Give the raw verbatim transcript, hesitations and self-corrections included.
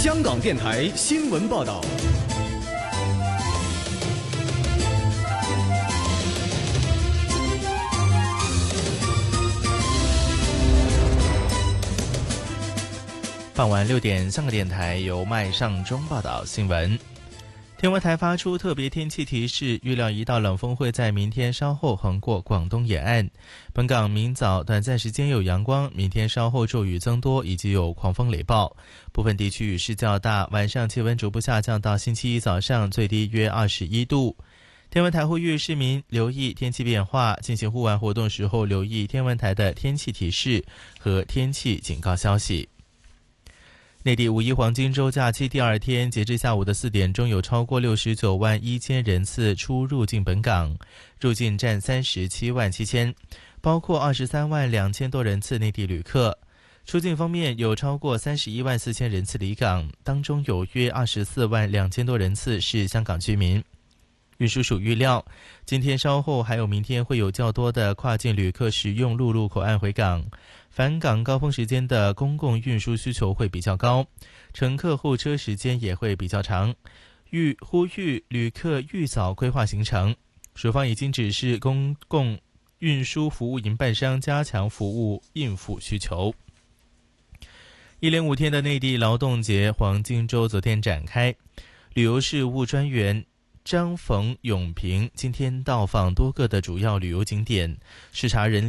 香港电台新闻报道。 傍晚六点，香港电台由麦尚中报道新闻。天文台发出特别天气提示，预料一道冷锋会在明天稍后横过广东沿岸。本港明早短暂时间有阳光，明天稍后骤雨增多，以及有狂风雷暴，部分地区雨势较大。晚上气温逐步下降到星期一早上最低约二十一度。天文台呼吁市民留意天气变化，进行户外活动时候留意天文台的天气提示和天气警告消息。内地五一黄金周假期第二天，截至下午的四点钟，有超过六十九万一千人次出入境本港，入境占三十七万七千，包括二十三万两千多人次内地旅客。出境方面，有超过三十一万四千人次离港，当中有约二十四万两千多人次是香港居民。运输署预料，今天稍后还有明天会有较多的跨境旅客使用陆路口岸回港，返港高峰时间的公共运输需求会比较高，乘客候车时间也会比较长，欲呼吁旅客预早规划行程。署方已经指示公共运输服务营办商加强服务应付需求。一连五天的内地劳动节黄金周昨天展开，旅游事务专员张冯永平今天到访多个的主要旅游景点，视察人